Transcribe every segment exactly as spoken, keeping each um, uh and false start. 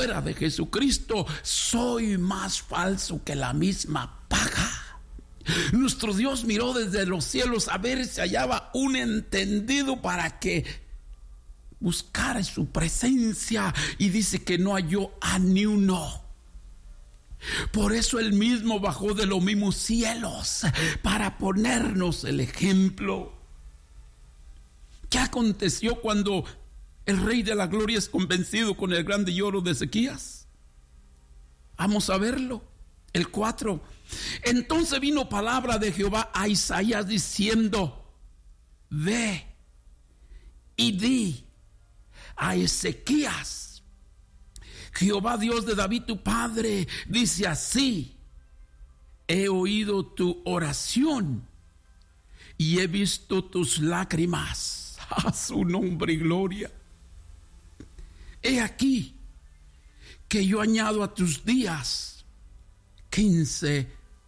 fuera de Jesucristo soy más falso que la misma paja. Nuestro Dios miró desde los cielos a ver si hallaba un entendido para que buscara su presencia, y dice que no halló a ni uno. Por eso él mismo bajó de los mismos cielos para ponernos el ejemplo. ¿Qué aconteció cuando el Rey de la Gloria es convencido con el grande lloro de Ezequías? Vamos a verlo. El cuatro. Entonces vino palabra de Jehová a Isaías diciendo: ve y di a Ezequías, Jehová Dios de David tu padre dice así: he oído tu oración y he visto tus lágrimas. A su nombre y gloria. He aquí que yo añado a tus días quince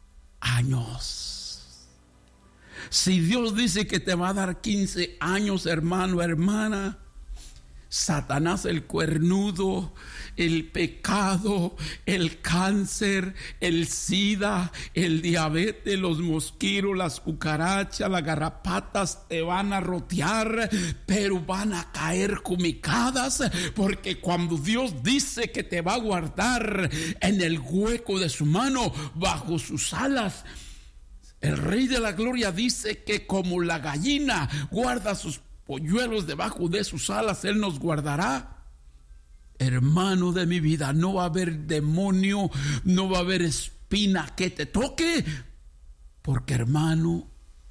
años. Si Dios dice que te va a dar quince años, hermano, hermana, Satanás el cuernudo, el pecado, el cáncer, el sida, el diabetes, los mosquitos, las cucarachas, las garrapatas te van a rotear, pero van a caer comicadas, porque cuando Dios dice que te va a guardar en el hueco de su mano, bajo sus alas, el Rey de la Gloria dice que como la gallina guarda sus polluelos debajo de sus alas, Él nos guardará. Hermano de mi vida, no va a haber demonio, no va a haber espina que te toque, porque, hermano,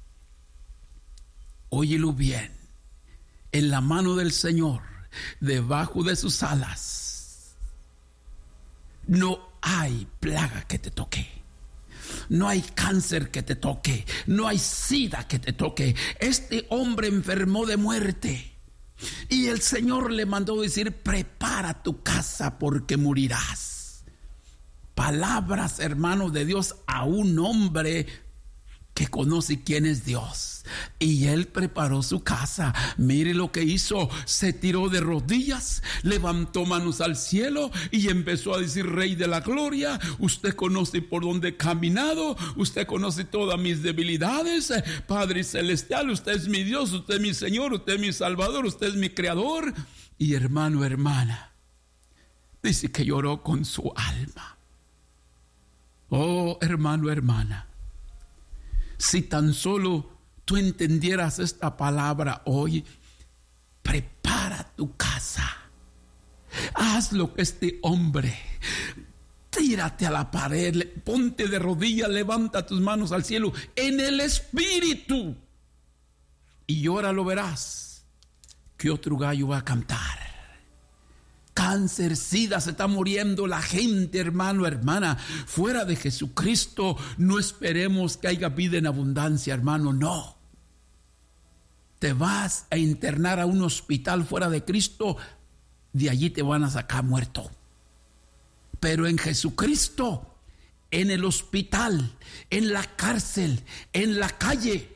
óyelo bien, en la mano del Señor, debajo de sus alas, no hay plaga que te toque. No hay cáncer que te toque, no hay sida que te toque. Este hombre enfermó de muerte y el Señor le mandó decir: prepara tu casa porque morirás. Palabras, hermanos, de Dios a un hombre que conoce quién es Dios. Y él preparó su casa. Mire lo que hizo: se tiró de rodillas, levantó manos al cielo y empezó a decir: Rey de la Gloria, usted conoce por dónde he caminado, usted conoce todas mis debilidades. Padre celestial, usted es mi Dios, usted es mi Señor, usted es mi Salvador, usted es mi Creador. Y hermano, hermana, dice que lloró con su alma. Oh, hermano, hermana, si tan solo tú entendieras esta palabra hoy: prepara tu casa. Haz lo que este hombre. Tírate a la pared, ponte de rodillas, levanta tus manos al cielo en el espíritu y ahora lo verás que otro gallo va a cantar. Cáncer, sida, se está muriendo la gente, hermano, hermana. Fuera de Jesucristo no esperemos que haya vida en abundancia, hermano, no. Te vas a internar a un hospital fuera de Cristo, de allí te van a sacar muerto. Pero en Jesucristo, en el hospital, en la cárcel, en la calle,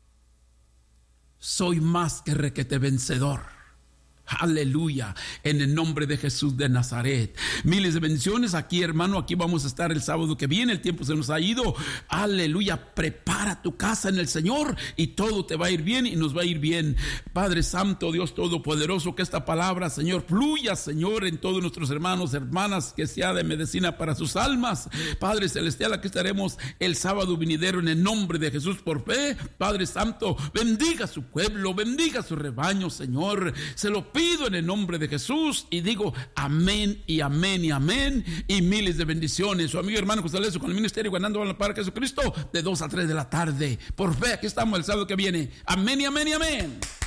soy más que requete vencedor. Aleluya, en el nombre de Jesús de Nazaret. Miles de bendiciones aquí, hermano. Aquí vamos a estar el sábado que viene. El tiempo se nos ha ido. Aleluya, prepara tu casa en el Señor y todo te va a ir bien y nos va a ir bien. Padre Santo, Dios Todopoderoso, que esta palabra, Señor, fluya, Señor, en todos nuestros hermanos, hermanas, que sea de medicina para sus almas. Padre Celestial, aquí estaremos el sábado venidero en el nombre de Jesús por fe. Padre Santo, bendiga a su pueblo, bendiga a su rebaño, Señor. Se lo pido en el nombre de Jesús y digo amén y amén y amén y miles de bendiciones. Su amigo y hermano José Leso con el ministerio Ganando la Palabra de Jesucristo de dos a tres de la tarde. Por fe, aquí estamos el sábado que viene. Amén y amén y amén.